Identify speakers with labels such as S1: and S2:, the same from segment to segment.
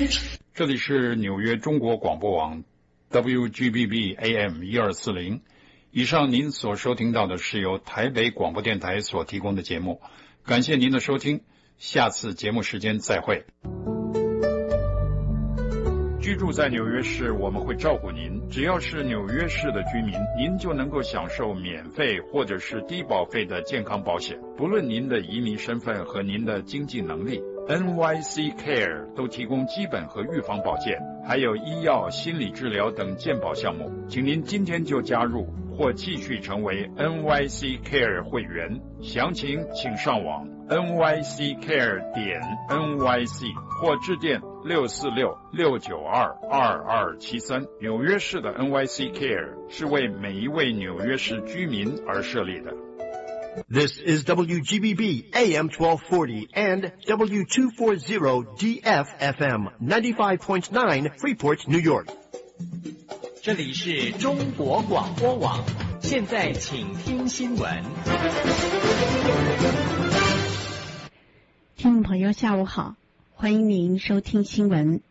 S1: 这里是纽约中国广播网 WGBB AM 1240。以上您所收听到的是由台北广播电台所提供的节目，感谢您的收听，下次节目时间再会。居住在纽约市，我们会照顾您。只要是纽约市的居民，您就能够享受免费或者是低保费的健康保险，不论您的移民身份和您的经济能力。NYC Care 都提供基本和预防保健，还有医药、心理治疗等健保项目。请您今天就加入或继续成为 NYC Care 会员，详情请上网 nyccare.nyc 或致电646-692-2273。纽约市的 NYC Care 是为每一位纽约市居民而设立的。
S2: This is WGBB AM 1240 and W240 DFFM 95.9 Freeport, New York.
S3: 这里是中国广播网，现在请听新闻。
S4: 听众朋友下午好，欢迎您收听新闻。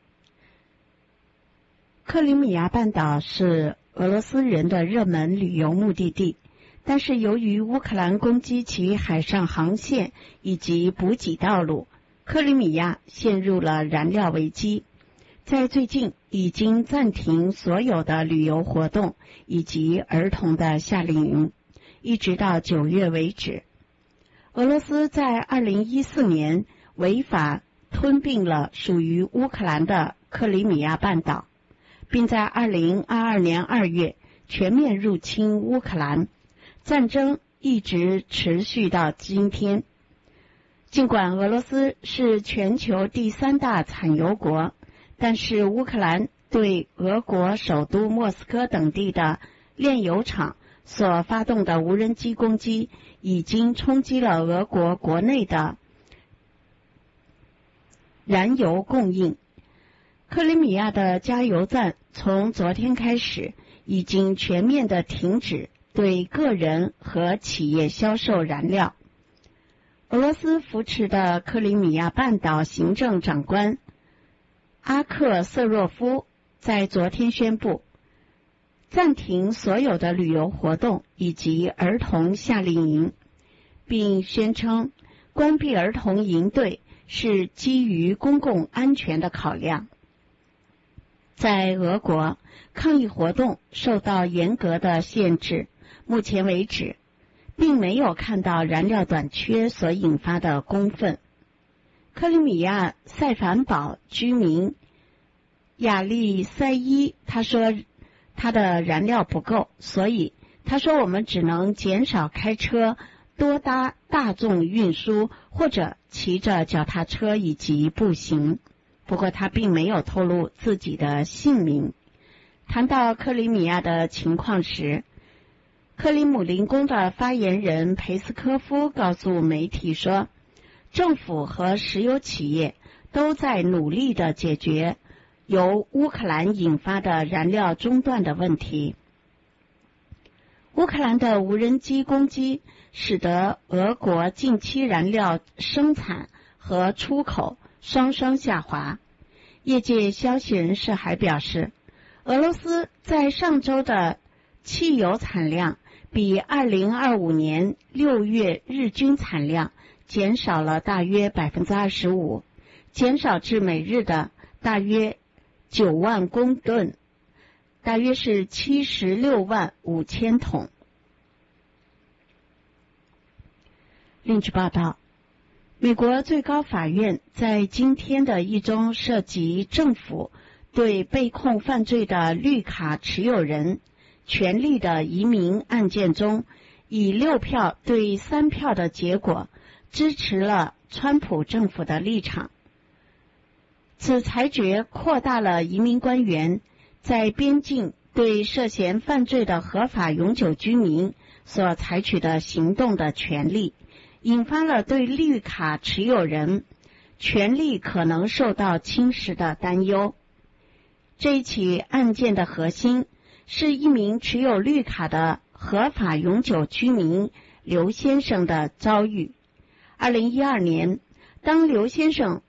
S4: 克里米亚半岛是俄罗斯人的热门旅游目的地，但是由于乌克兰攻击其海上航线以及补给道路，克里米亚陷入了燃料危机。在最近已经暂停所有的旅游活动以及儿童的夏令营，一直到9月为止。俄罗斯在2014年违法吞并了属于乌克兰的克里米亚半岛，并在2022年2月全面入侵乌克兰。战争一直持续到今天。尽管俄罗斯是全球第3大产油国，但是乌克兰对俄国首都莫斯科等地的炼油厂所发动的无人机攻击，已经冲击了俄国国内的燃油供应。克里米亚的加油站从昨天开始已经全面的停止对个人和企业销售燃料。俄罗斯扶持的克里米亚半岛行政长官阿克瑟若夫在昨天宣布，暂停所有的旅游活动以及儿童夏令营，并宣称关闭儿童营队是基于公共安全的考量。在俄国，抗议活动受到严格的限制，目前为止并没有看到燃料短缺所引发的公愤。克里米亚塞凡堡居民亚利塞伊他说他的燃料不够，所以他说我们只能减少开车，多搭大众运输或者骑着脚踏车以及步行。不过他并没有透露自己的姓名。谈到克里米亚的情况时，克里姆林宫的发言人佩斯科夫告诉媒体说，政府和石油企业都在努力地解决由乌克兰引发的燃料中断的问题。乌克兰的无人机攻击使得俄国近期燃料生产和出口双双下滑。业界消息人士还表示，俄罗斯在上周的汽油产量比2025年6月日均产量减少了大约 25%， 减少至每日的大约9万公吨，大约是76万5千桶。另据报道，美国最高法院在今天的一宗涉及政府对被控犯罪的绿卡持有人权利的移民案件中，以6票对3票的结果支持了川普政府的立场。此裁决扩大了移民官员在边境对涉嫌犯罪的合法永久居民所采取的行动的权利，引发了对绿卡持有人权利可能受到侵蚀的担忧。这一起案件的核心是一名持有绿卡的合法永久居民刘先生的遭遇。2012年，当刘先生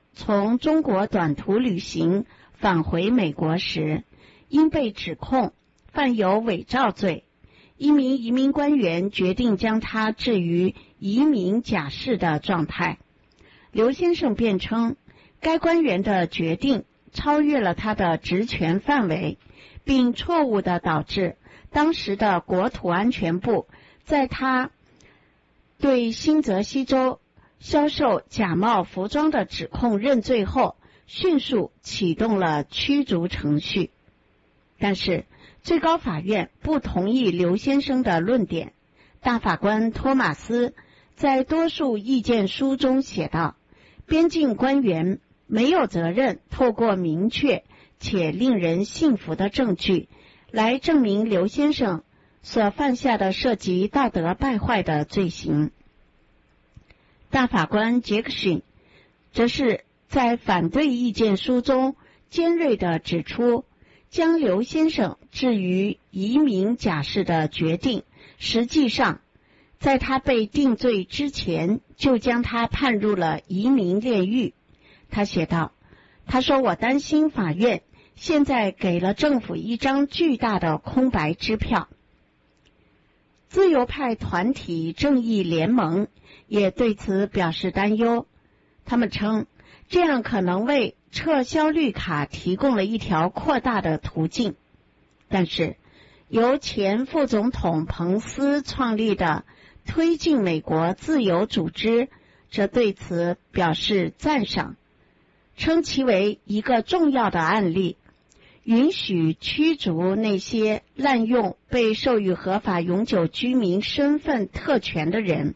S4: 从中国短途旅行返回美国时，因被指控犯有伪造罪，一名移民官员决定将他置于移民假释的状态。刘先生辩称，该官员的决定超越了他的职权范围，并错误地导致当时的国土安全部在他对新泽西州销售假冒服装的指控认罪后，迅速启动了驱逐程序。但是最高法院不同意刘先生的论点。大法官托马斯在多数意见书中写道，边境官员没有责任透过明确且令人信服的证据来证明刘先生所犯下的涉及道德败坏的罪行。大法官杰克逊则是在反对意见书中尖锐地指出，将刘先生置于移民假释的决定，实际上在他被定罪之前就将他判入了移民炼狱。他写道，他说，我担心法院现在给了政府一张巨大的空白支票。自由派团体正义联盟也对此表示担忧，他们称这样可能为撤销绿卡提供了一条扩大的途径。但是由前副总统彭斯创立的推进美国自由组织则对此表示赞赏，称其为一个重要的案例，允许驱逐那些滥用被授予合法永久居民身份特权的人。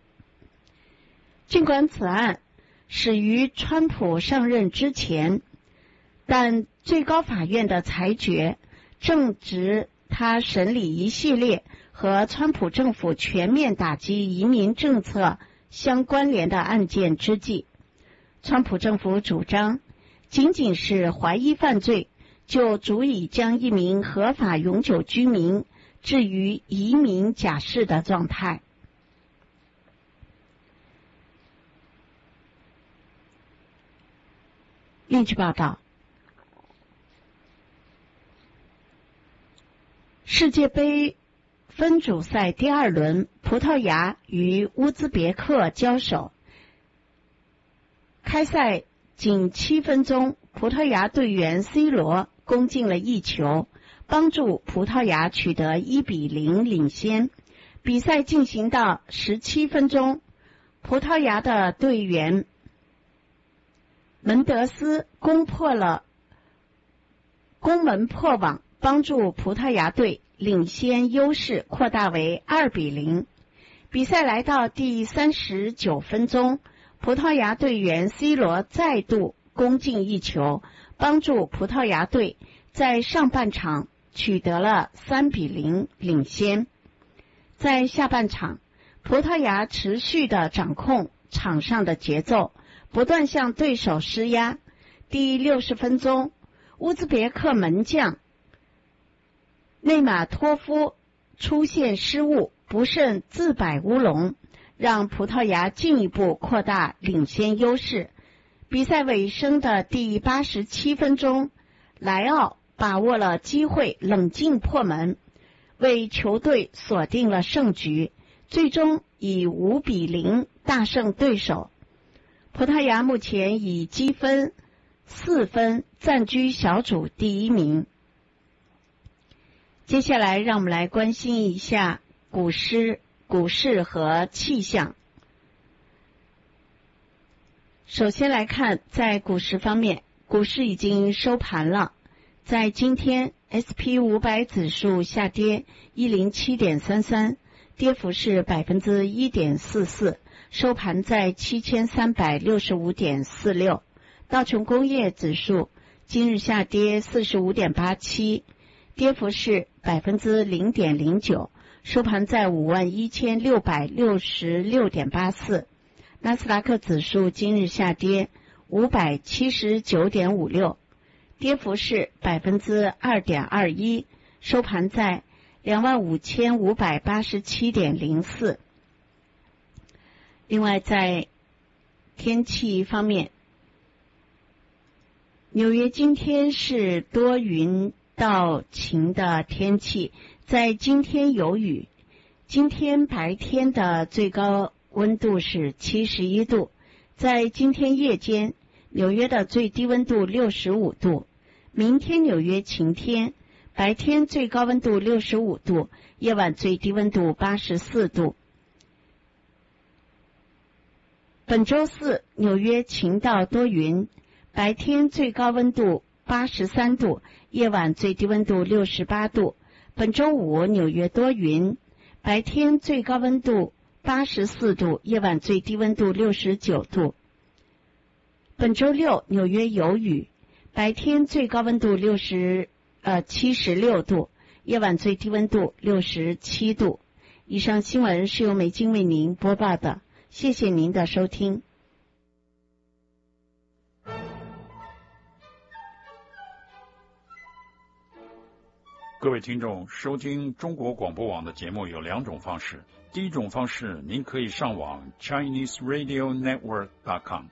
S4: 尽管此案始于川普上任之前，但最高法院的裁决正值他审理一系列和川普政府全面打击移民政策相关联的案件之际。川普政府主张，仅仅是怀疑犯罪就足以将一名合法永久居民置于移民假释的状态。另据报道，世界杯分组赛第二轮，葡萄牙与乌兹别克交手。开赛仅7分钟，葡萄牙队员 C 罗攻进了一球，帮助葡萄牙取得1-0领先。比赛进行到17分钟，葡萄牙的队员门德斯攻门破网，帮助葡萄牙队领先优势扩大为2-0。比赛来到第39分钟，葡萄牙队员 C 罗再度攻进一球，帮助葡萄牙队在上半场取得了3-0领先。在下半场，葡萄牙持续地掌控场上的节奏，不断向对手施压。第60分钟，乌兹别克门将内马托夫出现失误，不慎自摆乌龙，让葡萄牙进一步扩大领先优势。比赛尾声的第87分钟，莱奥把握了机会冷静破门，为球队锁定了胜局，最终以5-0大胜对手。葡萄牙目前以积分4分暂居小组第1名。接下来让我们来关心一下股市和气象。首先来看在股市方面，股市已经收盘了。在今天 SP500 指数下跌 107.33， 跌幅是 1.44%， 收盘在 7365.46。 道琼工业指数今日下跌 45.87， 跌幅是 0.09%， 收盘在 51,666.84。 纳斯达克指数今日下跌 579.56， 跌幅是 2.21%， 收盘在 25,587.04。 另外在天气方面， 纽约今天是多云到晴的天气，在今天有雨。今天白天的最高温度是71度，在今天夜间纽约的最低温度65度。明天纽约晴天，白天最高温度65度，夜晚最低温度84度。本周四纽约晴到多云，白天最高温度83度，夜晚最低温度68度。本周五纽约多云，白天最高温度84度，夜晚最低温度69度。本周六纽约有雨，白天最高温度76度，夜晚最低温度67度。以上新闻是由美金为您播报的，谢谢您的收听。
S1: 各位听众，收听中国广播网的节目有两种方式。第一种方式，您可以上网 ChineseRadioNetwork.com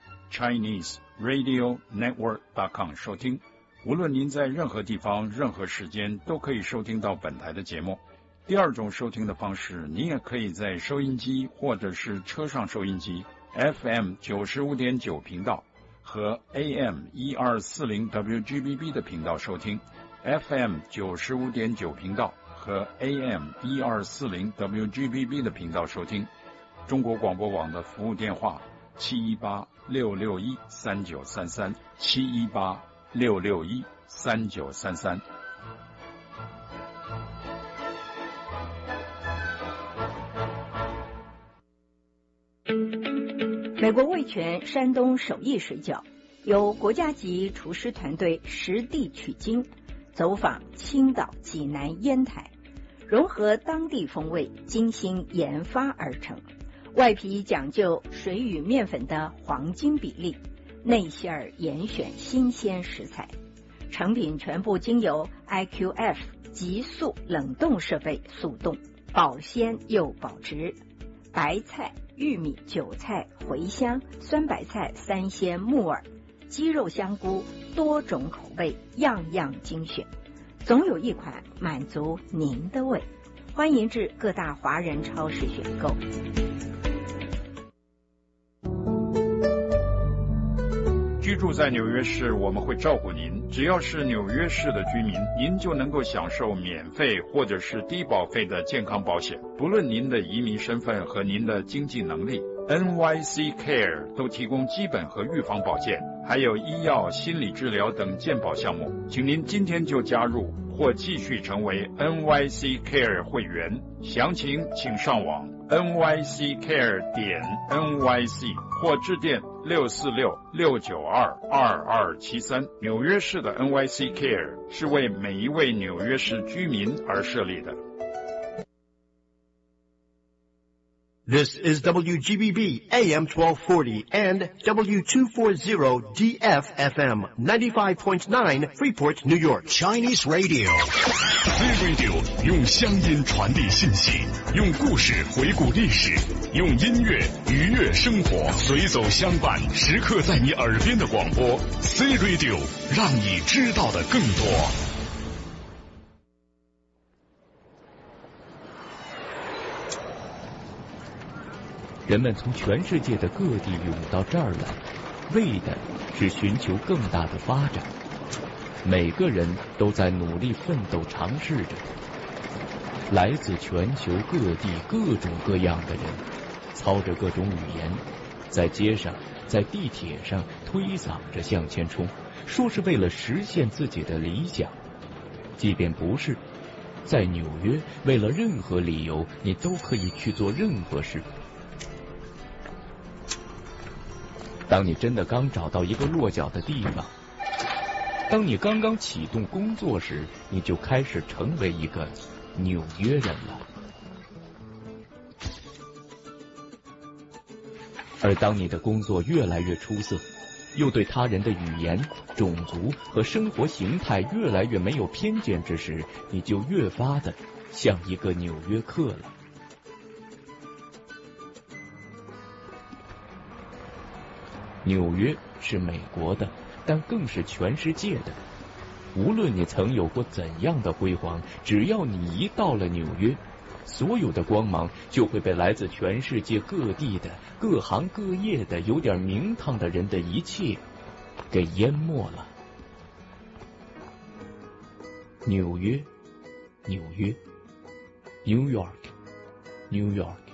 S1: ChineseRadioNetwork.com 收听。无论您在任何地方、任何时间，都可以收听到本台的节目。第二种收听的方式，您也可以在收音机或者是车上收音机 FM 95.9频道和 AM 1240 WGBB 的频道收听。FM 95.9频道和 AM 1240 WGBB 的频道收听。中国广播网的服务电话718-661-3933 718-661-3933。
S5: 美国味全山东手艺水饺由国家级厨师团队实地取经，走访青岛、济南、烟台，融合当地风味，精心研发而成。外皮讲究水与面粉的黄金比例，内馅儿严选新鲜食材，成品全部经由 IQF 急速冷冻设备速冻，保鲜又保值。白菜、玉米、韭菜、茴香、酸白菜、三鲜、木耳、鸡肉、香菇，多种口味，样样精选，总有一款满足您的胃。欢迎至各大华人超市选购。
S1: 居住在纽约市，我们会照顾您。只要是纽约市的居民，您就能够享受免费或者是低保费的健康保险。不论您的移民身份和您的经济能力， NYC Care 都提供基本和预防保健，还有医药、心理治疗等健保项目。请您今天就加入或继续成为 NYC Care 会员。详情请上网 nyccare.nyc 或致电646-692-2273。纽约市的 NYC Care 是为每一位纽约市居民而设立的。
S2: This is WGBB AM 1240 and W240 DF-FM 95.9 Freeport, New York.
S6: Chinese Radio. C-Radio 用乡音传递信息，用故事回顾历史，用音乐愉悦生活，随走相伴，时刻在你耳边的广播。C-Radio 让你知道的更多。
S7: 人们从全世界的各地涌到这儿来，为的是寻求更大的发展。每个人都在努力奋斗，尝试着。来自全球各地各种各样的人，操着各种语言，在街上、在地铁上推搡着向前冲，说是为了实现自己的理想。即便不是，在纽约，为了任何理由，你都可以去做任何事。当你真的刚找到一个落脚的地方，当你刚刚启动工作时，你就开始成为一个纽约人了。而当你的工作越来越出色，又对他人的语言、种族和生活形态越来越没有偏见之时，你就越发的像一个纽约客了。纽约是美国的， 但更是全世界的。无论你曾有过怎样的辉煌，只要你一到了纽约，所有的光芒就会被来自全世界各地的各行各业的有点名堂的人的一切给淹没了。纽约，纽约 ，New York，New York。